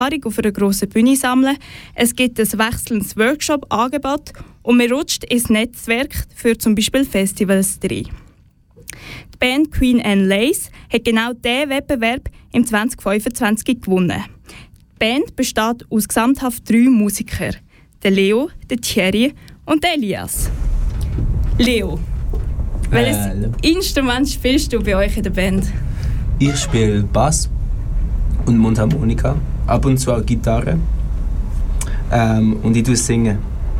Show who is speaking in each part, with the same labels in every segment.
Speaker 1: Erfahrung auf einer grossen Bühne sammeln, es gibt ein wechselndes Workshop-Angebot und man rutscht ins Netzwerk für zum Beispiel Festivals rein. Die Band Queen Anne Lace hat genau diesen Wettbewerb im 2025 gewonnen. Die Band besteht aus gesamthaft 3 Musikern: der Leo, der Thierry und der Elias. Leo, welches Instrument spielst du bei euch in der Band?
Speaker 2: Ich spiele Bass und Mundharmonika, ab und zu auch Gitarre und ich singe.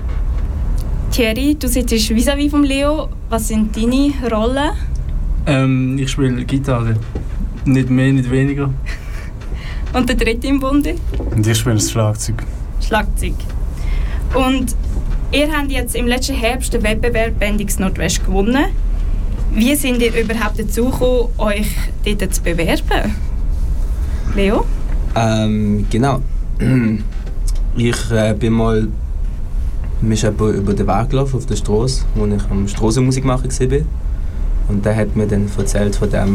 Speaker 1: Thierry, du sitzt vis-à-vis vom Leo. Was sind deine Rollen?
Speaker 3: Ich spiele Gitarre. Nicht mehr, nicht weniger.
Speaker 1: Und der dritte im Bunde?
Speaker 3: Und ich spiele das Schlagzeug.
Speaker 1: Schlagzeug. Und ihr habt jetzt im letzten Herbst den Wettbewerb Bendix Nordwest gewonnen. Wie sind ihr überhaupt dazu gekommen, euch dort zu bewerben? Leo?
Speaker 2: Genau. Ich bin mal über den Weg gelaufen auf der Straße, wo ich am Strassenmusik machen war. Und der hat mir dann erzählt von diesem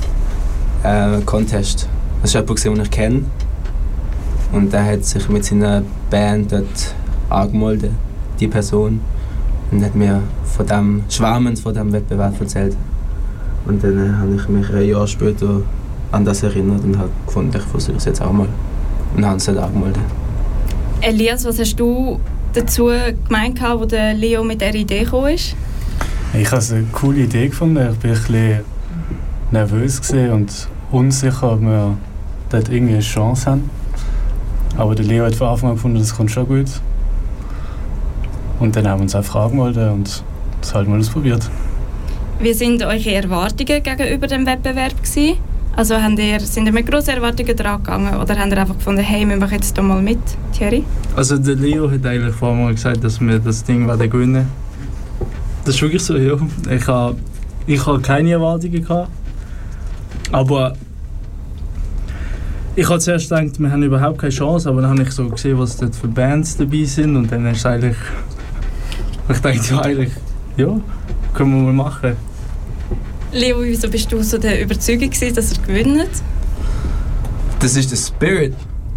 Speaker 2: Contest. Das ist jemand, den ich kenne. Und der hat sich mit seiner Band dort angemeldet, die Person. Und hat mir von dem schwärmend von diesem Wettbewerb erzählt. Und dann habe ich mich ein Jahr später an das erinnert und habe gefunden, ich versuche es jetzt auch mal. Und habe es dann angemeldet.
Speaker 1: Elias, was hast du dazu gemeint, als der Leo mit dieser Idee gekommen ist?
Speaker 3: Ich habe eine coole Idee gefunden. Ich war ein bisschen nervös und unsicher, ob wir dort irgendwie eine Chance haben. Aber der Leo hat von Anfang an gefunden, das kommt schon gut. Und dann haben wir uns auch fragen wollen und das halt mal ausprobiert.
Speaker 1: Wie waren eure Erwartungen gegenüber dem Wettbewerb gewesen? Also sind ihr mit grossen Erwartungen dran gegangen oder habt ihr einfach gefunden, hey, wir machen jetzt hier mal mit, Thierry?
Speaker 3: Also der Leo hat eigentlich vorher mal gesagt, dass wir das Ding gewinnen werden. Das ist wirklich so, ja. Ich habe keine Erwartungen gehabt. Aber ich habe zuerst gedacht, wir haben überhaupt keine Chance, aber dann habe ich so gesehen, was dort für Bands dabei sind und dann ist eigentlich... Ich dachte, ja, können wir mal machen.
Speaker 1: Leo, wieso bist du so der Überzeugung gewesen, dass er gewinnt?
Speaker 2: Das ist der Spirit.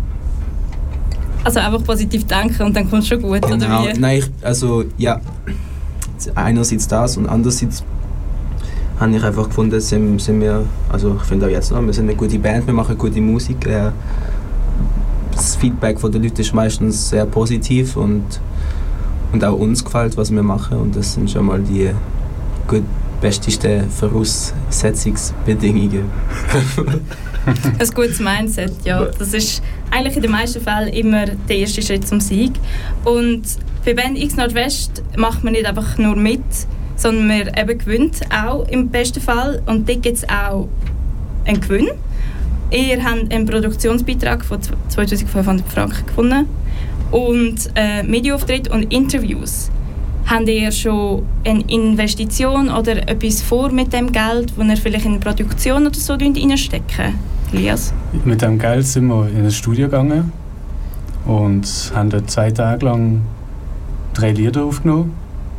Speaker 1: Also einfach positiv denken und dann kommt es schon gut,
Speaker 2: genau.
Speaker 1: Oder wie?
Speaker 2: Nein, ja. Einerseits das und andererseits habe ich einfach gefunden, sind wir, also ich finde auch jetzt noch, wir sind eine gute Band, wir machen gute Musik. Das Feedback von den Leuten ist meistens sehr positiv und auch uns gefällt, was wir machen und das sind schon mal die besten Voraussetzungsbedingungen.
Speaker 1: Ein gutes Mindset, ja. Das ist eigentlich in den meisten Fällen immer der erste Schritt zum Sieg. Und bei Band X Nordwest macht man nicht einfach nur mit, sondern man eben gewinnt auch im besten Fall. Und dort gibt es auch einen Gewinn. Ihr habt einen Produktionsbeitrag von 2500 Franken gewonnen und Medienauftritt und Interviews. Habt ihr schon eine Investition oder etwas vor mit dem Geld, das ihr vielleicht in eine Produktion oder so reinstecken? Elias?
Speaker 3: Mit dem Geld sind wir in ein Studio gegangen und haben dort 2 Tage lang 3 Lieder aufgenommen.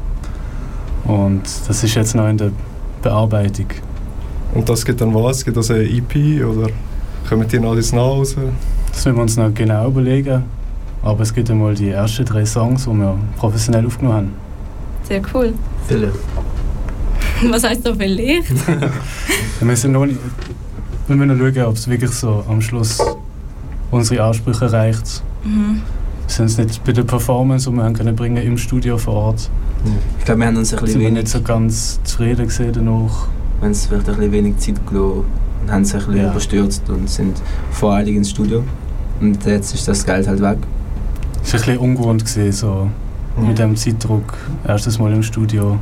Speaker 3: Und das ist jetzt noch in der Bearbeitung.
Speaker 4: Und das geht dann was? Geht das eine EP oder kommen die noch alles nach raus?
Speaker 3: Das müssen wir uns noch genau überlegen. Aber es gibt einmal die ersten 3 Songs, die wir professionell aufgenommen haben.
Speaker 1: Sehr cool.
Speaker 2: Vielleicht.
Speaker 1: Was heisst so vielleicht?
Speaker 3: Wir müssen noch schauen, ob es wirklich so am Schluss unsere Ansprüche erreicht. Wir sind es nicht bei der Performance, die wir können bringen im Studio vor Ort.
Speaker 2: Ich glaube, wir haben uns ein bisschen wenig...
Speaker 3: nicht so ganz zufrieden gesehen danach.
Speaker 2: Wir haben uns vielleicht ein bisschen wenig Zeit gelassen und haben sich ein bisschen überstürzt und sind voreilig ins Studio. Und jetzt ist das Geld halt weg.
Speaker 3: Es war ein bisschen ungewohnt gewesen, so mit dem Zeitdruck. Erstes Mal im Studio.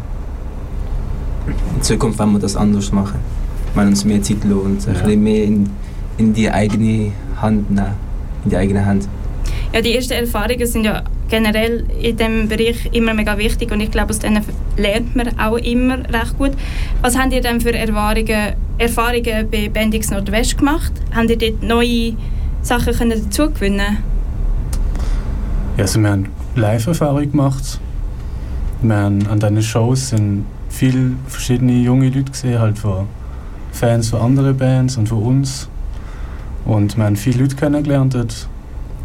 Speaker 2: In Zukunft wollen wir das anders machen. Wir wollen uns mehr Zeit lassen und ein bisschen mehr in die eigene Hand nehmen. In die eigene Hand.
Speaker 1: Ja, die ersten Erfahrungen sind ja generell in diesem Bereich immer mega wichtig und ich glaube, aus denen lernt man auch immer recht gut. Was habt ihr denn für Erfahrungen bei Bendix Nordwest gemacht? Habt ihr dort neue Sachen dazu gewinnen?
Speaker 3: Ja, also wir haben Live-Erfahrung gemacht. Wir haben an diesen Shows sind viele verschiedene junge Leute gesehen, halt von Fans von anderen Bands und von uns. Und wir haben viele Leute kennengelernt dort.